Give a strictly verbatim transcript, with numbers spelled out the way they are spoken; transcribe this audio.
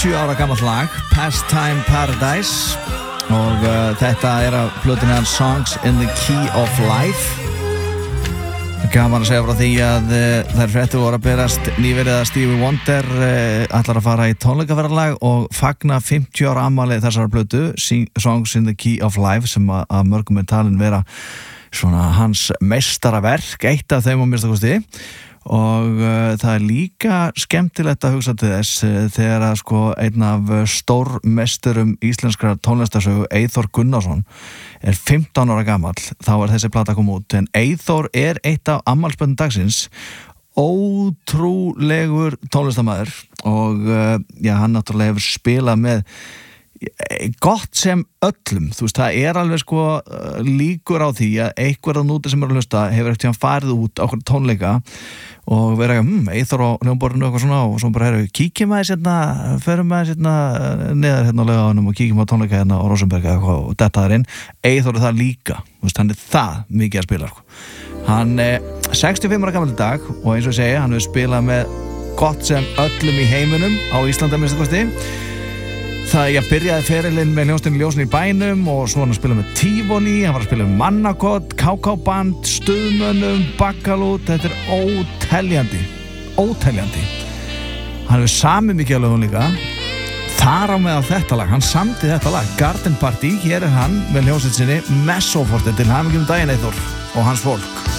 sjö ára gamalt lag, Pastime Paradise, og uh, þetta er af plötunni hans Songs in the Key of Life. Gaman að segja frá því að uh, þær fréttir voru að berast nýverið að Stevie Wonder uh, ætlar að fara í tónleikaferðalag og fagna fimmtíu ára afmæli þessara plötu, Songs in the Key of Life, sem að, að mörgum er talin vera svona hans meistaraverk, eitt af þeim á minnstakosti. Og uh, það er líka skemmtilegt að hugsa til þess uh, þegar að sko einn af stórmeisturum íslenskrar tónlistarsögu, Eyþór Gunnarsson, er fimmtán ára gamall, þá er þessi plata kom út, en Eyþór er eitt af afmælisbörnum dagsins, ótrúlegur tónlistarmaður og uh, já, hann náttúrulega hefur spilað með gott sem öllum, þú veist, það er alveg sko líkur á því að einhverja núti sem eru að hlusta hefur ekkert farið út á okkur tónleika og verið að, hm, Eyþór á hljómborðinu eitthvað svona og svo bara, herru, kíkjum aðeins hérna, förum aðeins hérna neðar hérna á laugavanum og kíkjum á tónleika hérna á Rosenberg eitthvað og detta þar inn. Eyþór er það líka, þú veist, hann er það mikið að spila, sko. Hann er sextíu og fimm ára gamall í dag og eins og ég segja, hann hefur spilað með gott sem öllum í heiminum á Íslandi að minnsta kosti. Það ég byrjaði ferilinn með hljómsveitinni Ljósin í bænum og svo hann að spila með Tivoli, hann var að spila með Mannakott, Ká Ká Band, Stuðmönnum, Bakkalút, þetta er óteljandi, óteljandi. Hann hefur samið mikið af lögum líka, þar á meðal þetta lag, hann samdi þetta lag, Garden Party, hér er hann með hljómsveitinni Messofortin til hamingjum daginn Eyþór og hans fólk.